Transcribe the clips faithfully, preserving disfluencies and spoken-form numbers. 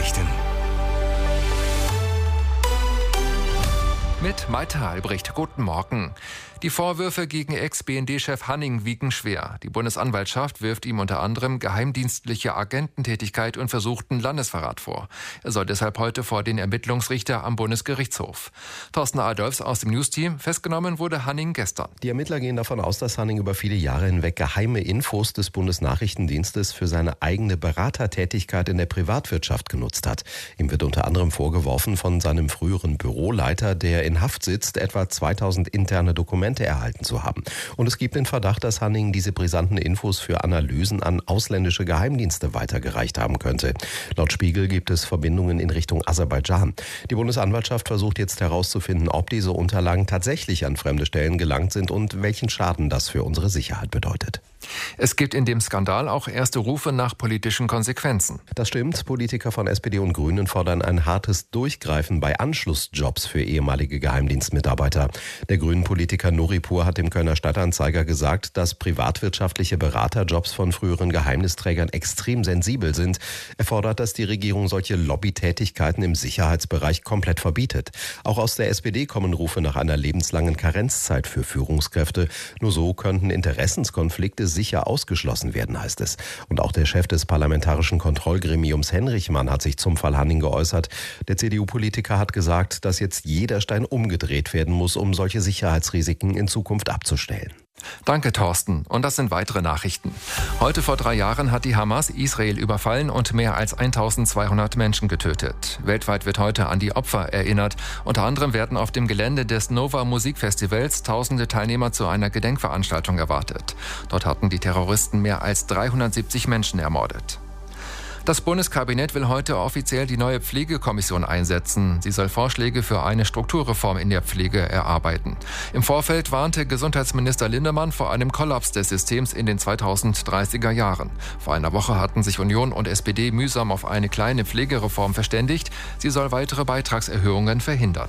Nachrichten. Mit Malte Albrecht. Guten Morgen. Die Vorwürfe gegen Ex-B N D-Chef Hanning wiegen schwer. Die Bundesanwaltschaft wirft ihm unter anderem geheimdienstliche Agententätigkeit und versuchten Landesverrat vor. Er soll deshalb heute vor den Ermittlungsrichter am Bundesgerichtshof. Thorsten Adolfs aus dem Newsteam. Festgenommen wurde Hanning gestern. Die Ermittler gehen davon aus, dass Hanning über viele Jahre hinweg geheime Infos des Bundesnachrichtendienstes für seine eigene Beratertätigkeit in der Privatwirtschaft genutzt hat. Ihm wird unter anderem vorgeworfen, von seinem früheren Büroleiter, der in Haft sitzt, etwa zweitausend interne Dokumente erhalten zu haben. Und es gibt den Verdacht, dass Hanning diese brisanten Infos für Analysen an ausländische Geheimdienste weitergereicht haben könnte. Laut Spiegel gibt es Verbindungen in Richtung Aserbaidschan. Die Bundesanwaltschaft versucht jetzt herauszufinden, ob diese Unterlagen tatsächlich an fremde Stellen gelangt sind und welchen Schaden das für unsere Sicherheit bedeutet. Es gibt in dem Skandal auch erste Rufe nach politischen Konsequenzen. Das stimmt. Politiker von S P D und Grünen fordern ein hartes Durchgreifen bei Anschlussjobs für ehemalige Geheimdienstmitarbeiter. Der Grünen-Politiker Nuripur hat dem Kölner Stadtanzeiger gesagt, dass privatwirtschaftliche Beraterjobs von früheren Geheimnisträgern extrem sensibel sind. Er fordert, dass die Regierung solche Lobbytätigkeiten im Sicherheitsbereich komplett verbietet. Auch aus der S P D kommen Rufe nach einer lebenslangen Karenzzeit für Führungskräfte. Nur so könnten Interessenskonflikte sicher ausgeschlossen werden, heißt es. Und auch der Chef des Parlamentarischen Kontrollgremiums Henrichmann hat sich zum Fall Hanning geäußert. Der C D U-Politiker hat gesagt, dass jetzt jeder Stein umgedreht werden muss, um solche Sicherheitsrisiken in Zukunft abzustellen. Danke, Thorsten. Und das sind weitere Nachrichten. Heute vor drei Jahren hat die Hamas Israel überfallen und mehr als eintausendzweihundert Menschen getötet. Weltweit wird heute an die Opfer erinnert. Unter anderem werden auf dem Gelände des Nova Musikfestivals tausende Teilnehmer zu einer Gedenkveranstaltung erwartet. Dort hatten die Terroristen mehr als dreihundertsiebzig Menschen ermordet. Das Bundeskabinett will heute offiziell die neue Pflegekommission einsetzen. Sie soll Vorschläge für eine Strukturreform in der Pflege erarbeiten. Im Vorfeld warnte Gesundheitsminister Lindemann vor einem Kollaps des Systems in den zweitausenddreißiger Jahren. Vor einer Woche hatten sich Union und S P D mühsam auf eine kleine Pflegereform verständigt. Sie soll weitere Beitragserhöhungen verhindern.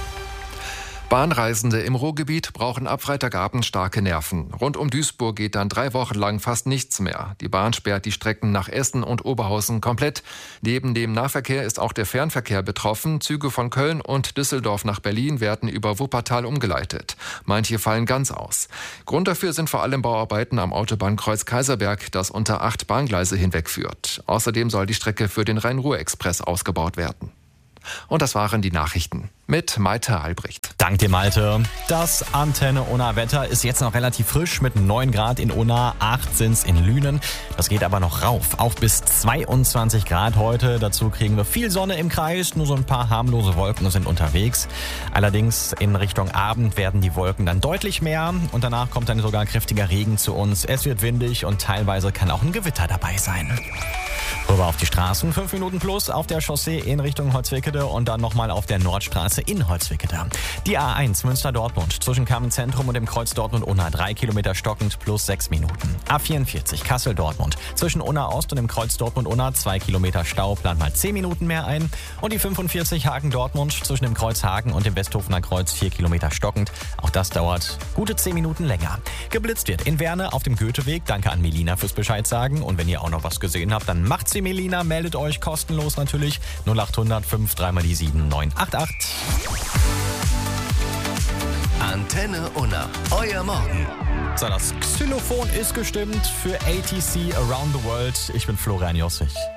Bahnreisende im Ruhrgebiet brauchen ab Freitagabend starke Nerven. Rund um Duisburg geht dann drei Wochen lang fast nichts mehr. Die Bahn sperrt die Strecken nach Essen und Oberhausen komplett. Neben dem Nahverkehr ist auch der Fernverkehr betroffen. Züge von Köln und Düsseldorf nach Berlin werden über Wuppertal umgeleitet. Manche fallen ganz aus. Grund dafür sind vor allem Bauarbeiten am Autobahnkreuz Kaiserberg, das unter acht Bahngleise hinwegführt. Außerdem soll die Strecke für den Rhein-Ruhr-Express ausgebaut werden. Und das waren die Nachrichten mit Malte Albrecht. Dank dir, Malte. Das Antenne Unna Wetter ist jetzt noch relativ frisch mit neun Grad in Unna, acht sind's in Lünen. Das geht aber noch rauf, auf bis zweiundzwanzig Grad heute. Dazu kriegen wir viel Sonne im Kreis, nur so ein paar harmlose Wolken sind unterwegs. Allerdings in Richtung Abend werden die Wolken dann deutlich mehr und danach kommt dann sogar kräftiger Regen zu uns. Es wird windig und teilweise kann auch ein Gewitter dabei sein. Rüber auf die Straßen, fünf Minuten plus auf der Chaussee in Richtung Holzwickede und dann nochmal auf der Nordstraße in Holzwickede. Die A eins Münster-Dortmund zwischen Kamen-Zentrum und dem Kreuz Dortmund-Unna drei Kilometer stockend plus sechs Minuten. A vierundvierzig Kassel-Dortmund zwischen Unna-Ost und dem Kreuz Dortmund-Unna zwei Kilometer Stau, plant mal zehn Minuten mehr ein. Und die fünfundvierzig Hagen-Dortmund zwischen dem Kreuz Hagen und dem Westhofener Kreuz vier Kilometer stockend. Auch das dauert gute zehn Minuten länger. Geblitzt wird in Werne auf dem Goetheweg. Danke an Melina fürs Bescheid sagen. Und wenn ihr auch noch was gesehen habt, dann macht's wie Melina. Meldet euch kostenlos natürlich. null achthundert fünf drei mal die sieben neun acht acht. Antenne Unna, euer Morgen. So, das Xylophon ist gestimmt für A T C Around the World. Ich bin Florian Jossich.